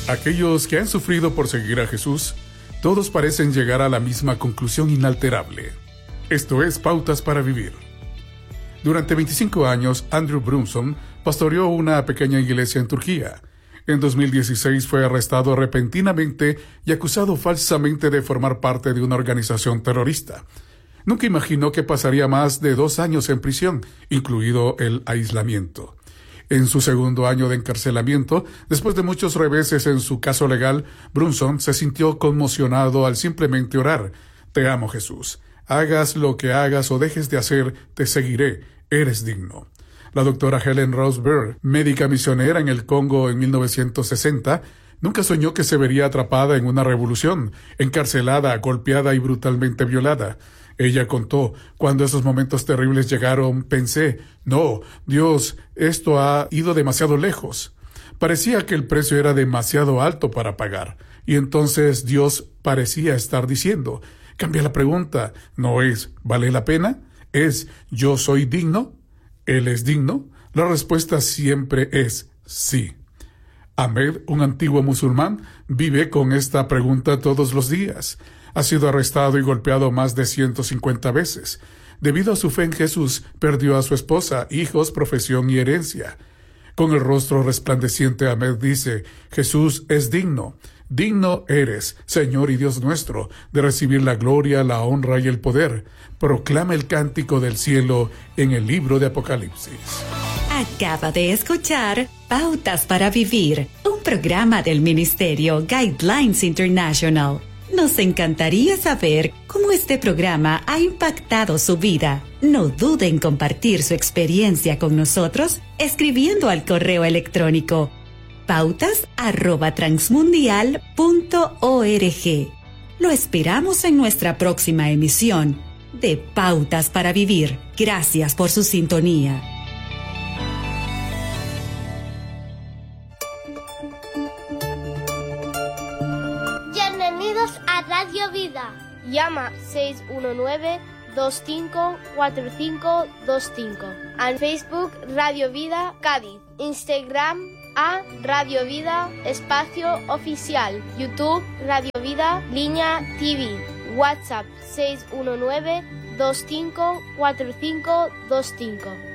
Aquellos que han sufrido por seguir a Jesús, todos parecen llegar a la misma conclusión inalterable. Esto es Pautas para Vivir. Durante 25 años, Andrew Brunson pastoreó una pequeña iglesia en Turquía. En 2016 fue arrestado repentinamente y acusado falsamente de formar parte de una organización terrorista. Nunca imaginó que pasaría más de 2 años en prisión, incluido el aislamiento. En su segundo año de encarcelamiento, después de muchos reveses en su caso legal, Brunson se sintió conmocionado al simplemente orar: «Te amo, Jesús. Hagas lo que hagas o dejes de hacer, te seguiré. Eres digno». La doctora Helen Rose Bird, médica misionera en el Congo en 1960, nunca soñó que se vería atrapada en una revolución, encarcelada, golpeada y brutalmente violada. Ella contó: «Cuando esos momentos terribles llegaron, pensé, no, Dios, esto ha ido demasiado lejos. Parecía que el precio era demasiado alto para pagar. Y entonces Dios parecía estar diciendo, cambia la pregunta, no es, ¿vale la pena? Es, ¿yo soy digno? ¿Él es digno?». La respuesta siempre es sí. Ahmed, un antiguo musulmán, vive con esta pregunta todos los días. Ha sido arrestado y golpeado más de 150 veces. Debido a su fe en Jesús, perdió a su esposa, hijos, profesión y herencia. Con el rostro resplandeciente, Ahmed dice: «Jesús es digno. Digno eres, Señor y Dios nuestro, de recibir la gloria, la honra y el poder». Proclama el cántico del cielo en el libro de Apocalipsis. Acaba de escuchar Pautas para Vivir, un programa del Ministerio Guidelines International. Nos encantaría saber cómo este programa ha impactado su vida. No dude en compartir su experiencia con nosotros escribiendo al correo electrónico pautas@transmundial.org. Lo esperamos en nuestra próxima emisión de Pautas para Vivir. Gracias por su sintonía. Bienvenidos a Radio Vida. Llama 619-254525. En Facebook Radio Vida Cádiz. Instagram a Radio Vida Espacio Oficial. YouTube Radio Vida Línea TV. WhatsApp 619-254525.